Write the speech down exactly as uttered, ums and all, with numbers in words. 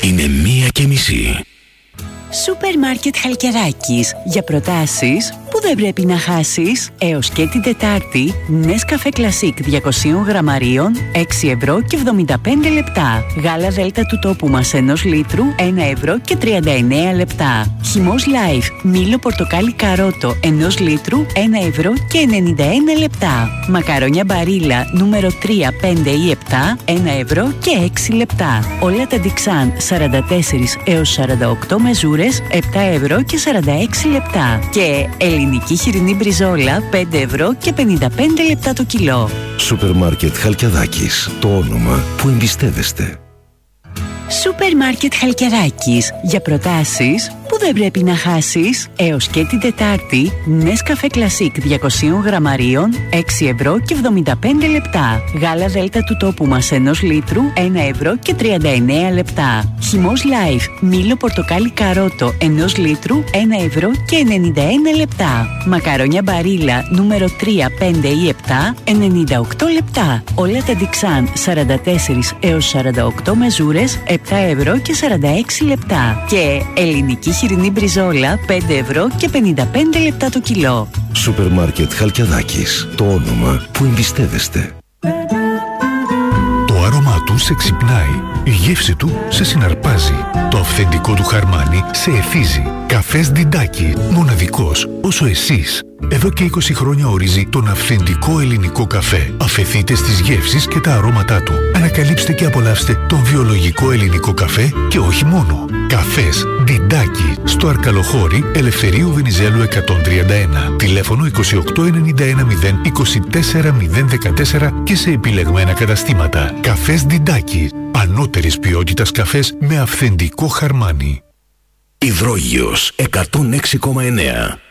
Είναι μία και μισή. Σούπερ Μάρκετ Χαλκιδάκης. Για προτάσεις που δεν πρέπει να χάσεις. Έως και την Τετάρτη, Nescafé Classic διακόσια γραμμαρίων, έξι ευρώ και εβδομήντα πέντε λεπτά. Γάλα Δέλτα του τόπου μας ενός λίτρου, ένα ευρώ και τριάντα εννέα λεπτά. Χυμός Life, μήλο πορτοκάλι καρότο ενός λίτρου, ένα ευρώ και ενενήντα ένα λεπτά. Μακαρόνια Μπαρίλα νούμερο τρία, πέντε ή επτά, ένα ευρώ και έξι λεπτά. Όλα τα Dixan σαράντα τέσσερα έως σαράντα οκτώ μεζούρες, επτά ευρώ και σαράντα έξι λεπτά. Και ελληνική χοιρινή μπριζόλα, πέντε ευρώ και πενήντα πέντε λεπτά το κιλό. Σούπερ Μάρκετ Χαλκιδάκης. Το όνομα που εμπιστεύεστε. Σούπερ Μάρκετ Χαλκιδάκης. Για προτάσεις που δεν πρέπει να χάσεις. Έως και την Τετάρτη, Nescafé Classic διακόσια γραμμαρίων, έξι ευρώ και εβδομήντα πέντε λεπτά. Γάλα Δέλτα του τόπου μας ενός λίτρου, ένα ευρώ και τριάντα εννέα λεπτά. Χυμός Life, μήλο πορτοκάλι καρότο ενός λίτρου, ένα ευρώ και ενενήντα ένα λεπτά. Μακαρόνια Μπαρίλα νούμερο τρία, πέντε ή επτά, ενενήντα οκτώ λεπτά. Όλα τα Dixan σαράντα τέσσερα έως σαράντα οκτώ μεζούρες, επτά ευρώ και σαράντα έξι λεπτά. Και ελληνική χοιρινή μπριζόλα, πέντε ευρώ και πενήντα πέντε λεπτά το κιλό. Σούπερ Μάρκετ Χαλκιδάκης. Το όνομα που εμπιστεύεστε. Το άρωμά του σε ξυπνάει. Η γεύση του σε συναρπάζει. Το αυθεντικό του χαρμάνι σε εθίζει. Καφές Διντάκι. Μοναδικός όσο εσείς. Εδώ και είκοσι χρόνια ορίζει τον αυθεντικό ελληνικό καφέ. Αφεθείτε στις γεύσεις και τα αρώματά του. Ανακαλύψτε και απολαύστε τον βιολογικό ελληνικό καφέ και όχι μόνο. Καφές Διντάκι. Στο Αρκαλοχώρι Ελευθερίου Βενιζέλου εκατόν τριάντα ένα. Τηλέφωνο είκοσι οκτώ ενενήντα ένα μηδέν είκοσι τέσσερα μηδέν δεκατέσσερα και σε επιλεγμένα καταστήματα. Καφές Διντάκι. Ανώτερης ποιότητας καφές με αυθεντικό χαρμάνι. Υδρόγειος εκατόν έξι κόμμα εννέα.